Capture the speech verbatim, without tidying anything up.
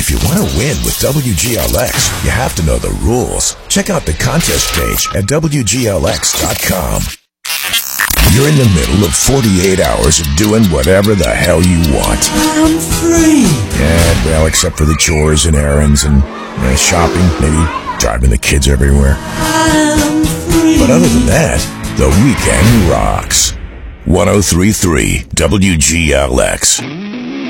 If you want to win with W G L X, you have to know the rules. Check out the contest page at W G L X dot com. You're in the middle of forty-eight hours of doing whatever the hell you want. I'm free. Yeah, well, except for the chores and errands and uh, shopping, maybe driving the kids everywhere. I'm free. But other than that, the weekend rocks. one oh three point three W G L X.